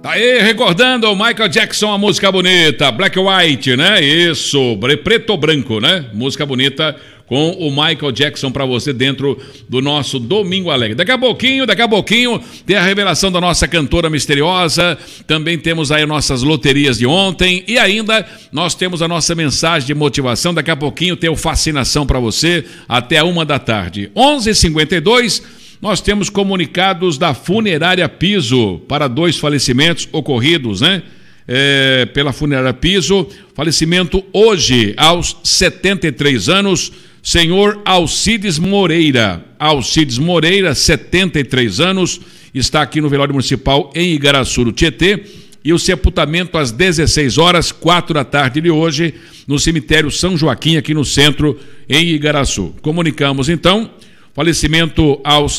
Tá aí, recordando o Michael Jackson, a música bonita, Black White, né? Isso, preto ou branco, né? Música bonita com o Michael Jackson pra você dentro do nosso Domingo Alegre. Daqui a pouquinho, tem a revelação da nossa cantora misteriosa, também temos aí nossas loterias de ontem e ainda nós temos a nossa mensagem de motivação. Daqui a pouquinho tem o Fascinação pra você até 1h da tarde. 11h52, nós temos comunicados da Funerária Piso para 2 falecimentos ocorridos, né? Pela Funerária Piso. Falecimento hoje, aos 73 anos, senhor Alcides Moreira. Alcides Moreira, 73 anos, está aqui no velório municipal em Igaraçu, no Tietê. E o sepultamento às 16 horas, 4h de hoje, no cemitério São Joaquim, aqui no centro, em Igaraçu. Comunicamos então. Falecimento aos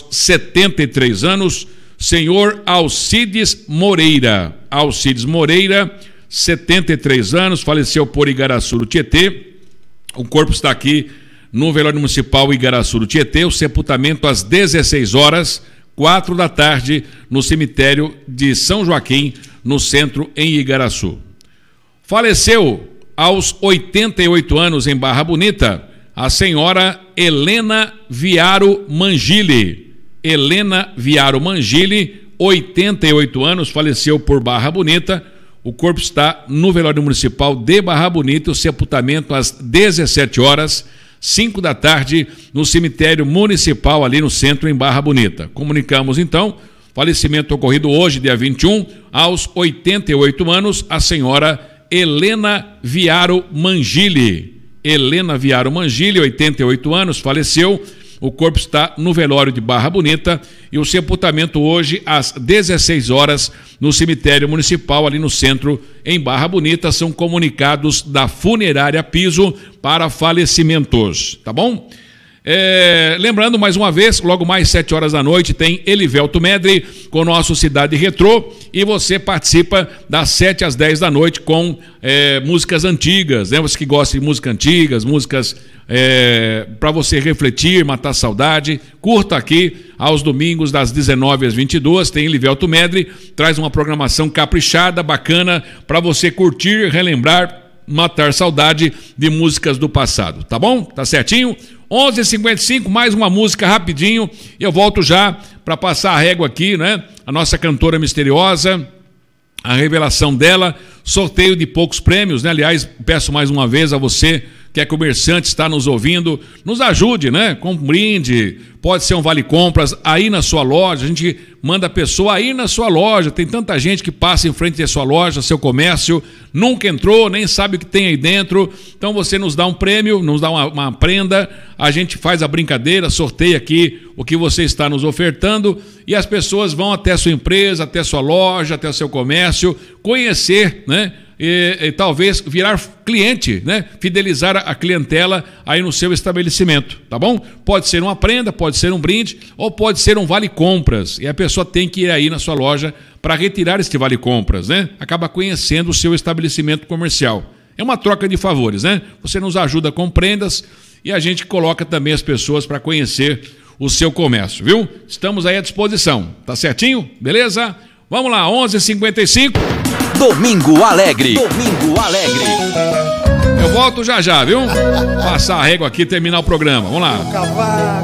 73 anos, senhor Alcides Moreira. Alcides Moreira, 73 anos, faleceu por Igaraçu do Tietê. O corpo está aqui no velório municipal Igaraçu do Tietê. O sepultamento às 16 horas, 4h, no cemitério de São Joaquim, no centro, em Igaraçu. Faleceu aos 88 anos, em Barra Bonita, a senhora Helena Viaro Mangili. Helena Viaro Mangili, 88 anos, faleceu por Barra Bonita. O corpo está no velório municipal de Barra Bonita. O sepultamento às 17 horas, 5h, no cemitério municipal ali no centro, em Barra Bonita. Comunicamos então, falecimento ocorrido hoje, dia 21, aos 88 anos, a senhora Helena Viaro Mangili. Helena Viaro Mangili, 88 anos, faleceu. O corpo está no velório de Barra Bonita e o sepultamento hoje às 16 horas no cemitério municipal ali no centro, em Barra Bonita. São comunicados da Funerária Piso para falecimentos, tá bom? Lembrando mais uma vez, logo mais 7h da noite tem Elivelto Medley com o nosso Cidade Retrô e você participa das 7 às 10 da noite com músicas antigas, né? Você que gosta de músicas antigas, músicas para você refletir, matar saudade, curta aqui aos domingos das 19 às 22, tem Elivelto Medley, traz uma programação caprichada, bacana, para você curtir, relembrar, matar saudade de músicas do passado, tá bom? Tá certinho? 11h55, mais uma música rapidinho e eu volto já para passar a régua aqui, né? A nossa cantora misteriosa, a revelação dela, sorteio de poucos prêmios, né? Aliás, peço mais uma vez a você que é comerciante, está nos ouvindo, nos ajude, né? Com um brinde, pode ser um vale-compras aí na sua loja, a gente manda a pessoa aí na sua loja, tem tanta gente que passa em frente à sua loja, seu comércio, nunca entrou, nem sabe o que tem aí dentro, então você nos dá um prêmio, nos dá uma prenda, a gente faz a brincadeira, sorteia aqui o que você está nos ofertando e as pessoas vão até a sua empresa, até a sua loja, até o seu comércio, conhecer, né? E talvez virar cliente, né? Fidelizar a clientela aí no seu estabelecimento, tá bom? Pode ser uma prenda, pode ser um brinde ou pode ser um vale-compras e a pessoa tem que ir aí na sua loja para retirar este vale-compras, né? Acaba conhecendo o seu estabelecimento comercial. É uma troca de favores, né? Você nos ajuda com prendas e a gente coloca também as pessoas para conhecer o seu comércio, viu? Estamos aí à disposição, tá certinho? Beleza? Vamos lá, 11h55. Domingo Alegre. Domingo Alegre. Eu volto já, viu? Passar a régua aqui e terminar o programa. Vamos lá.